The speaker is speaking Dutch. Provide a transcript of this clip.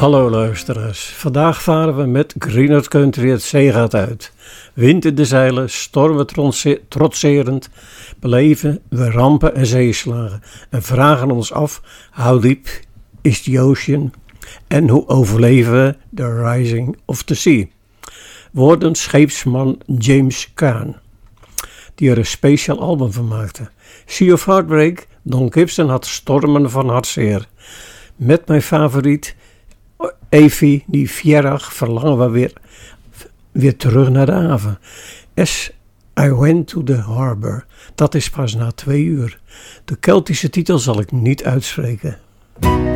Hallo luisteraars, vandaag varen we met Greenwood Country het zeegat uit. Wind in de zeilen, stormen trotserend, beleven we rampen en zeeslagen en vragen ons af, how deep is the ocean en hoe overleven we the rising of the sea. Woorden scheepsman James Caan, die er een speciaal album van maakte. Sea of Heartbreak, Don Gibson had stormen van hartzeer. Met mijn favoriet Evie die Vierag verlangen we weer terug naar de haven. As I went to the harbor. Dat is pas na 2 uur. De Keltische titel zal ik niet uitspreken.